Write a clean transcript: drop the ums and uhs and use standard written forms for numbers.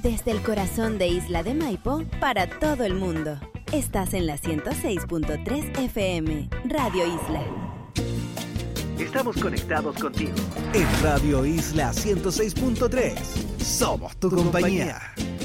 Desde el corazón de Isla de Maipo para todo el mundo. Estás en la 106.3 FM, Radio Isla. Estamos conectados contigo. En Radio Isla 106.3. Somos tu compañía.